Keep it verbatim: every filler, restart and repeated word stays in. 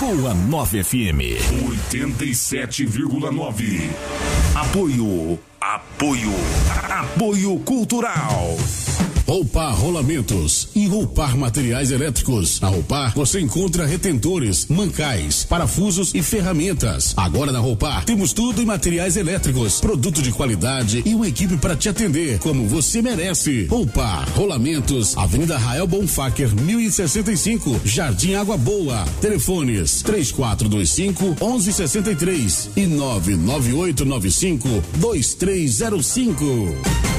com a nove F M. oitenta e sete vírgula nove. Apoio. Apoio. Apoio cultural. Roupar Rolamentos e Roupar Materiais Elétricos. Na Roupar você encontra retentores, mancais, parafusos e ferramentas. Agora na Roupar temos tudo em materiais elétricos, produto de qualidade e uma equipe para te atender como você merece. Roupar Rolamentos, Avenida Rael Bonfacker, mil e sessenta e cinco, Jardim Água Boa. Telefones três quatro dois cinco, onze sessenta e três e nove nove oito nove cinco, dois três zero cinco.